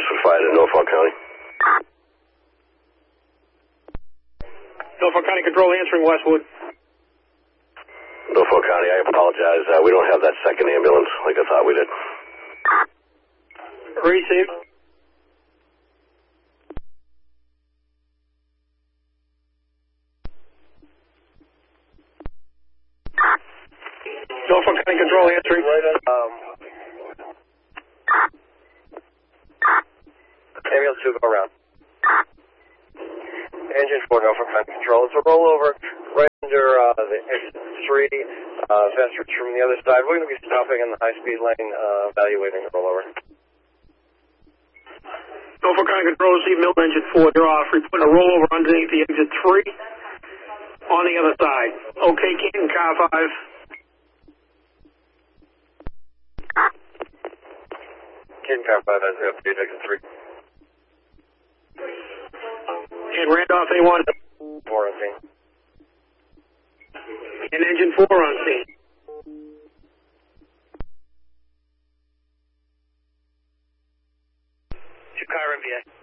Westwood Fire to Norfolk County. Norfolk County Control answering Westwood. Norfolk County, I apologize. We don't have that second ambulance like I thought we did. Received. Norfolk County Control answering. Ambulance 2, go around. Engine 4, Norfolk County Control. It's a rollover right under the exit 3, Vestridge from the other side. We're going to be stopping in the high-speed lane, evaluating the rollover. Norfolk County Control, receive Milton Engine 4, you're off. Report a rollover underneath the exit 3 on the other side. Okay, Canton, car 5. Canton car 5 has the update exit 3. And Randolph A1. 4 on scene. And Engine 4 on scene. 2 car MVA.